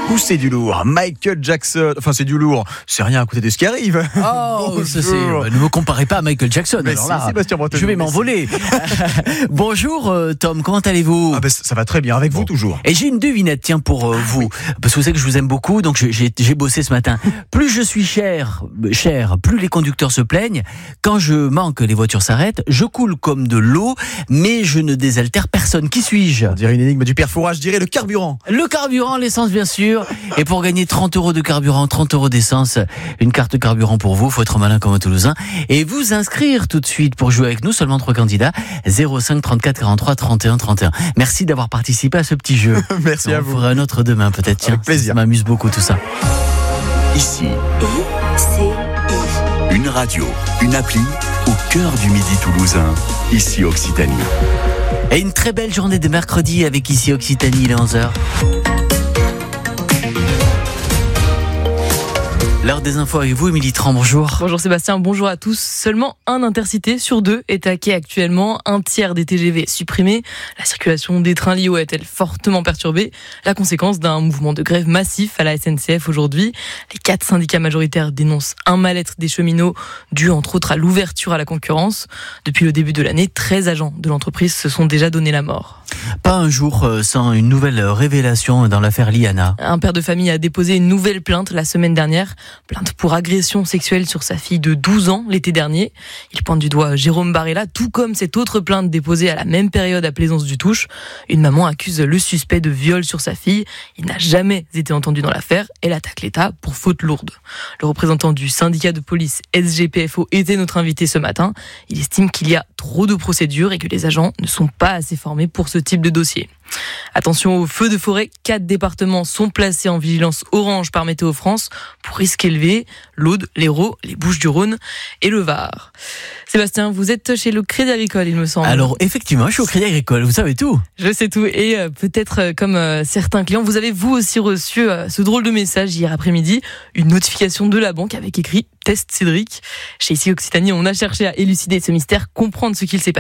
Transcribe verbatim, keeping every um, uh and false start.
Ou c'est du lourd. Michael Jackson, enfin c'est du lourd, c'est rien à côté de ce qui arrive. Oh, ça c'est... Ne me comparez pas à Michael Jackson. Mais alors si, là, Sébastien Breton, je vais m'envoler. Bonjour euh, Tom, comment allez-vous? Ah ben, ça va très bien, avec bon. vous toujours. Et j'ai une devinette, tiens, pour euh, vous, oui. parce que vous savez que je vous aime beaucoup, donc j'ai, j'ai bossé ce matin. Plus je suis cher, cher, plus les conducteurs se plaignent. Quand je manque, les voitures s'arrêtent. Je coule comme de l'eau, mais je ne désaltère personne. Qui suis-je? On dirait une énigme du père Fouras, je dirais le carburant. Le carburant, l'essence bien sûr. Et pour gagner trente euros de carburant, trente euros d'essence, une carte carburant pour vous, faut être malin comme un Toulousain. Et vous inscrire tout de suite pour jouer avec nous, seulement trois candidats, zéro cinq trente-quatre quarante-trois trente et un trente et un. Merci d'avoir participé à ce petit jeu. Merci On à vous. On fera un autre demain peut-être, tiens. Avec plaisir. Ça, ça m'amuse beaucoup tout ça. Ici, I C I. une radio, une appli au cœur du midi toulousain. Ici Occitanie. Et une très belle journée de mercredi avec Ici Occitanie, il est onze heures. L'heure des infos avec vous, Émilie Tran, bonjour. Bonjour Sébastien, bonjour à tous. Seulement un intercité sur deux est à quai actuellement. Un tiers des T G V est supprimé. La circulation des trains Lio est-elle fortement perturbée? La conséquence d'un mouvement de grève massif à la S N C F aujourd'hui. Les quatre syndicats majoritaires dénoncent un mal-être des cheminots dû entre autres à l'ouverture à la concurrence. Depuis le début de l'année, treize agents de l'entreprise se sont déjà donné la mort. Pas un jour sans une nouvelle révélation dans l'affaire Liana. Un père de famille a déposé une nouvelle plainte la semaine dernière. Plainte pour agression sexuelle sur sa fille de douze ans l'été dernier. Il pointe du doigt Jérôme Barella, tout comme cette autre plainte déposée à la même période à Plaisance-du-Touche. Une maman accuse le suspect de viol sur sa fille. Il n'a jamais été entendu dans l'affaire. Elle attaque l'État pour faute lourde. Le représentant du syndicat de police S G P F O était notre invité ce matin. Il estime qu'il y a trop de procédures et que les agents ne sont pas assez formés pour ce type de dossier. Attention aux feux de forêt, quatre départements sont placés en vigilance orange par Météo France pour risque élevé, l'Aude, l'Hérault, les Bouches-du-Rhône et le Var. Sébastien, vous êtes chez le Crédit Agricole, il me semble. Alors effectivement, je suis au Crédit Agricole, vous savez tout. Je sais tout et euh, peut-être euh, comme euh, certains clients, vous avez vous aussi reçu euh, ce drôle de message hier après-midi, une notification de la banque avec écrit « Test Cédric ». Chez Ici Occitanie, on a cherché à élucider ce mystère, comprendre ce qu'il s'est passé.